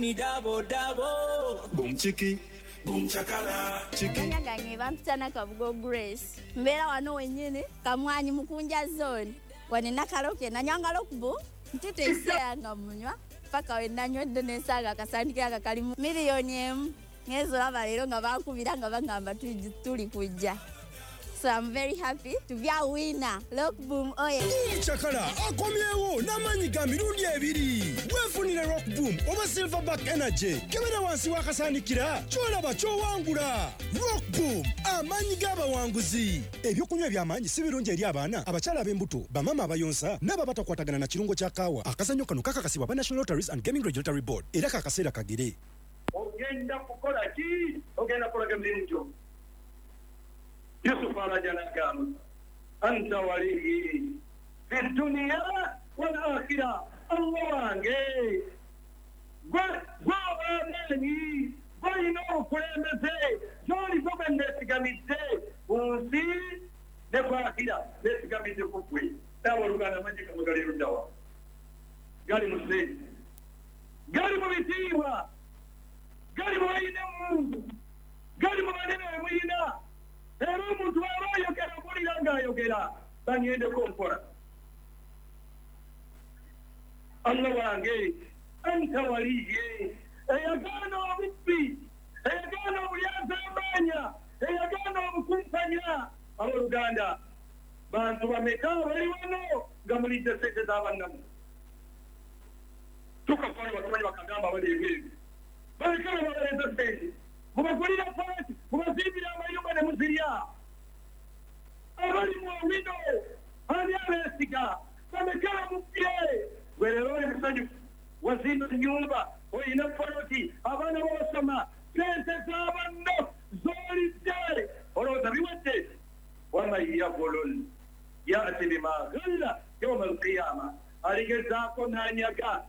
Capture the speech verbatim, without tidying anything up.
Ni dabo dabo. Boom chiki. Boom chakala. Chiki. Gange bampitana Kabugo Grace. Mbera wano wenyene kamwanyi mukunja zone. Wanena kaloke na nyanga lokubu. Ntito isia nga munywa. Paka wenanywa dene saga kasandike aka kalimu milioni emu. Ngezo lava lero nga bakubira nga bangamba tuli kujja. So I'm very happy to be a winner. Look boom, oh yeah. Boom chakala, akomyewo namanyi ga mirundi ebiri. Wefunire rock boom oba silverback energy. Kebera wansi wakasanikira. Cholaba chowangula. Rock boom, amanyi gaba wanguzi. Ebyokunywa byamanyi si birungi eri abaana, abachala b'embuto, bamama abayonsa, naba batakwatagana na kirungo kya kawa. Akazanyo kano kakakasibwa ba National Lotteries and Gaming Regulatory Board. Era kakasera kagere. Ogenda kukola ki? Ogenda kukola geminjo. يوسف رجل قام أنت ولي في الدنيا والآخرة الله قل قواني بينه كلمتي جوني فمن نسكمتي ونسي نفاخرة نسكمتي كوكوي تاولو كان مجيك مغرير الدواء قال مسلم قال مبتيوة قال مبينة قال مبينة Eru mtu wao kera buri langa yogera banyende kompora Allah wange anta waliye ayagana wabbi ayagana uliyazamanya ayagana mukumpanya abo Uganda bantu bameka bali wano ngamulije sete zabannamu tukafanya watu wakagamba bali hivi bali kama wale sete mubakulira pati mubazibira amayumba ne muziria abali mu wino ani abesiga bamekala mupye werero ebisanyu wazimba nyumba oyina poroti abana bosoma pese zabano zoli dare oloza biwete wama yabolol yati bima ghalla yawm alqiyama aligezako nanyaga